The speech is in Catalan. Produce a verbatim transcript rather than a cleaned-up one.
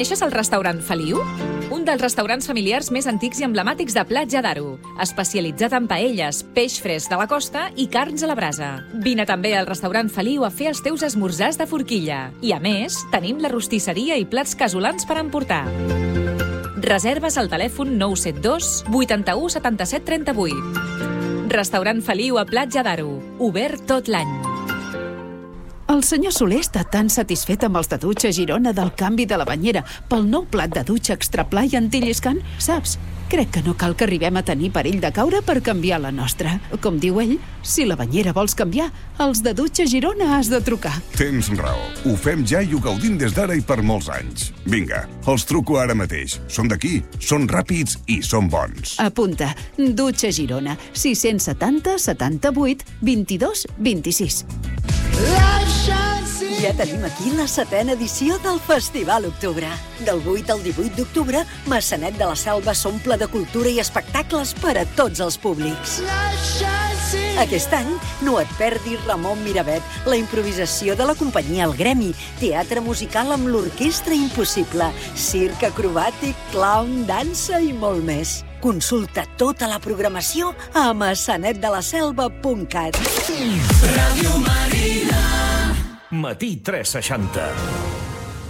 Coneixes el restaurant Feliu? Un dels restaurants familiars més antics i emblemàtics de Platja d'Aro, especialitzat en paelles, peix fresc de la costa i carns a la brasa. Vine també al restaurant Feliu a fer els teus esmorzars de forquilla. I a més, tenim la rostisseria i plats casolans per emportar. Reserves al telèfon nou set dos vuitanta-u setanta-set trenta-vuit. Restaurant Feliu a Platja d'Aro, obert tot l'any. El senyor Soler està tan satisfet amb els de dutxa Girona del canvi de la banyera pel nou plat de dutxa extra pla i antilliscant. Saps? Crec que no cal que arribem a tenir perill de caure per canviar la nostra. Com diu ell, si la banyera vols canviar, els de dutxa Girona has de trucar. Tens raó. Ho fem ja i ho gaudim des d'ara i per molts anys. Vinga, els truco ara mateix. Són d'aquí, són ràpids i són bons. Apunta. Dutxa Girona. sis setanta setanta-vuit vint-i-dos vint-i-sis. Ja tenim aquí la setena edició del Festival Octubre. Del vuit al divuit d'octubre, Maçanet de la Selva s'omple de cultura i espectacles per a tots els públics. Aquest any, no et perdis Ramon Miravet, la improvisació de la companyia El Gremi, teatre musical amb l'Orquestra Impossible, circ acrobàtic, clown, dansa i molt més. Consulta tota la programació a maçanet de la selva punt cat. Ràdio Marina. Matí tres seixanta.